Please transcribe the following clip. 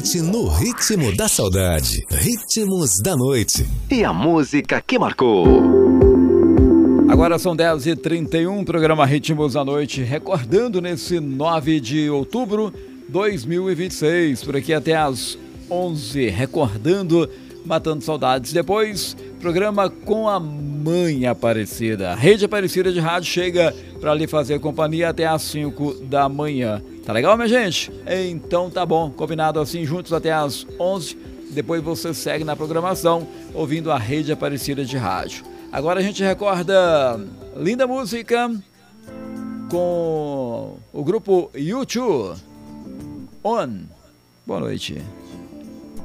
noite no ritmo da saudade. Ritmos da noite. E a música que marcou. Agora são 10h31, programa Ritmos da Noite, recordando nesse 9 de outubro de 2026, por aqui até às 11, recordando, matando saudades. Depois, programa com a Mãe Aparecida. A Rede Aparecida de Rádio chega para lhe fazer companhia até às 5 da manhã. Tá legal, minha gente? Então tá bom, combinado assim, juntos até às 11. Depois você segue na programação, ouvindo a Rede Aparecida de Rádio. Agora a gente recorda linda música com o grupo U2. On. Boa noite.